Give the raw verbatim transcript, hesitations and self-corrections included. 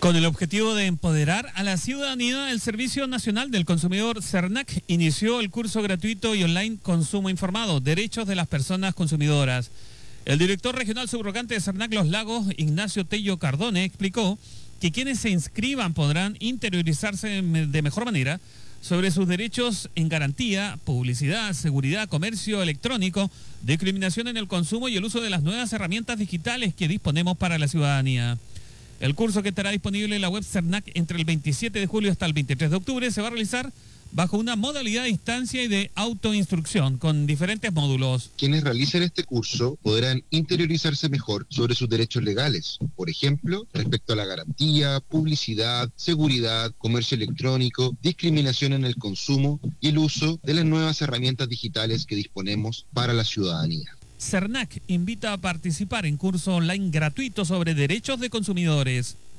Con el objetivo de empoderar a la ciudadanía, el Servicio Nacional del Consumidor CERNAC inició el curso gratuito y online Consumo Informado, Derechos de las Personas Consumidoras. El director regional subrogante de CERNAC Los Lagos, Ignacio Tello Cardone, explicó que quienes se inscriban podrán interiorizarse de mejor manera sobre sus derechos en garantía, publicidad, seguridad, comercio electrónico, discriminación en el consumo y el uso de las nuevas herramientas digitales que disponemos para la ciudadanía. El curso, que estará disponible en la web CERNAC entre el veintisiete de julio hasta el veintitrés de octubre, se va a realizar bajo una modalidad de instancia y de autoinstrucción con diferentes módulos. Quienes realicen este curso podrán interiorizarse mejor sobre sus derechos legales, por ejemplo, respecto a la garantía, publicidad, seguridad, comercio electrónico, discriminación en el consumo y el uso de las nuevas herramientas digitales que disponemos para la ciudadanía. CERNAC invita a participar en curso online gratuito sobre derechos de consumidores.